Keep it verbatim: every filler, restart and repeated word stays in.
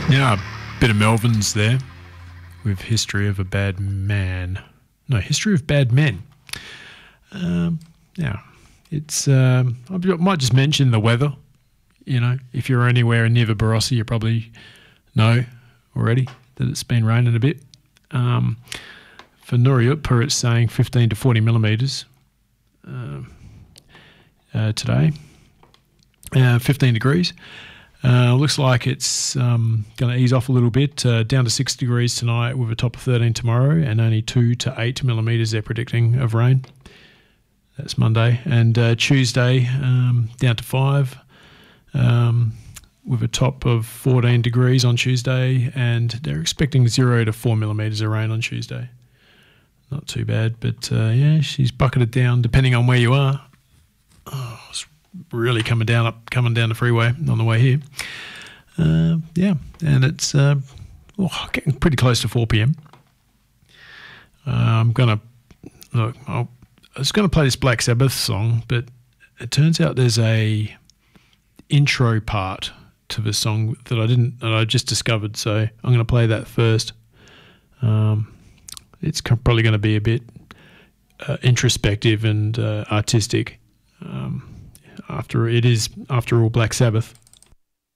Yeah, a bit of Melvin's there with History of a Bad Man. No, History of Bad Men. Um, yeah, it's. Um, I might just mention the weather. You know, if you're anywhere near the Barossa, you probably know already that it's been raining a bit. Um, for Nurriutpa, it's saying fifteen to forty millimetres um, uh, today, uh, fifteen degrees. Uh, looks like it's um, going to ease off a little bit, uh, down to six degrees tonight with a top of thirteen tomorrow, and only two to eight millimetres they're predicting of rain. That's Monday. And uh, Tuesday, um, down to five, um, with a top of fourteen degrees on Tuesday, and they're expecting zero to four millimetres of rain on Tuesday. Not too bad, but uh, yeah, she's bucketed down depending on where you are. Oh, it's really coming down up, coming down the freeway on the way here. Uh, yeah, and it's uh, oh, getting pretty close to four p.m. Uh, I'm gonna look. I'll, I was going to play this Black Sabbath song, but it turns out there's a intro part to the song that I didn't, that I just discovered. So I'm going to play that first. Um, it's probably going to be a bit uh, introspective and uh, artistic. Um, after it is, after all, Black Sabbath.